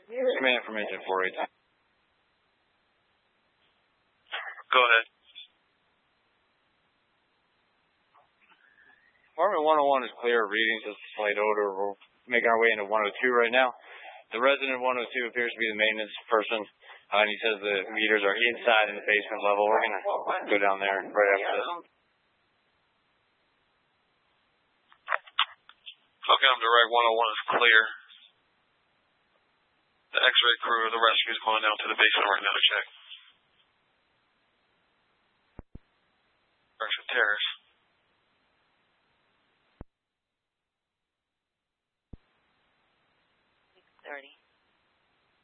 Command information 482. Go ahead. Apartment 101 is clear of readings, just a slight odor. We're making our way into 102 right now. The resident 102 appears to be the maintenance person, and he says the meters are inside in the basement level. We're going to go down there right after this. Okay, I'm direct. 101 is clear. The X-ray crew of the rescue is going down to the basement right now to check. Direction Terrace.